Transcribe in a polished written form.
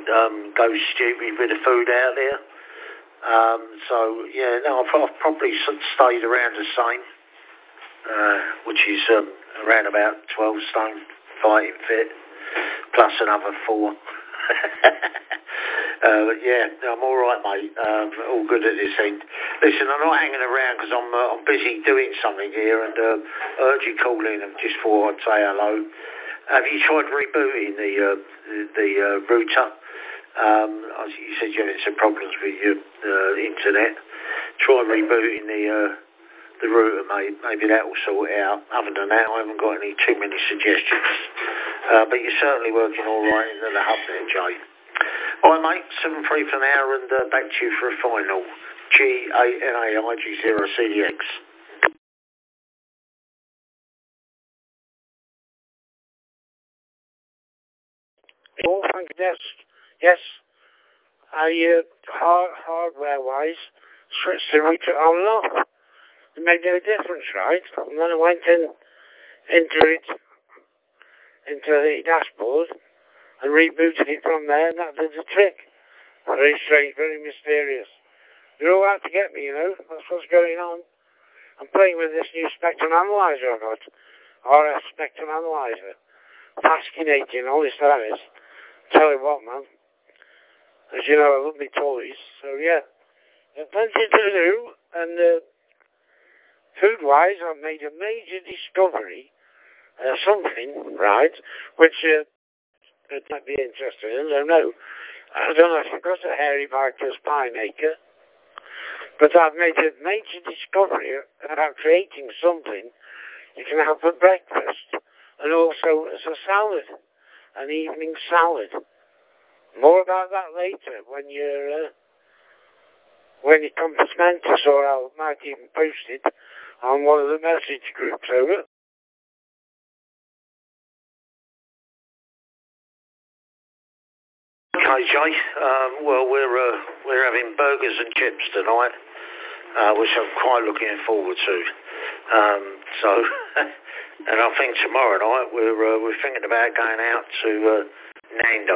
go stupid with the food out there. So yeah, no, I've probably stayed around the same, which is around about 12 stone fighting fit, plus another 4. Yeah, I'm all right, mate. All good at this end. Listen, I'm not hanging around because I'm busy doing something here, and heard you call in and just thought I'd say hello. Have you tried rebooting the router? You said you're having some problems with your internet. Try rebooting the router, mate. Maybe that will sort it out. Other than that, I haven't got too many suggestions. But you're certainly working all right into the hub there, Jay. All right, mate. 7-3 for now, and back to you for a final. G8NAIG0CDX. Oh, thank you. Yes. Hardware-wise, switched the router on and off. It made no difference, right? And then I went into the dashboard and rebooted it from there, and that did the trick. Very strange, very mysterious. They're all out to get me, you know. That's what's going on. I'm playing with this new Spectrum Analyzer I've got. RF Spectrum Analyzer. Fascinating, honest that is. Tell you what, man. As you know, I love my toys, so yeah. Plenty to do, and food-wise, I've made a major discovery, something, right, which it might be interesting, I don't know. I don't know if you've got a Hairy Barker's pie maker, but I've made a major discovery about creating something you can have for breakfast, and also as a salad, an evening salad. More about that later when you come to Mentis, or I might even post it on one of the message groups, over. Okay, Jay. Well, we're having burgers and chips tonight, which I'm quite looking forward to. And I think tomorrow night we're thinking about going out to Nando's.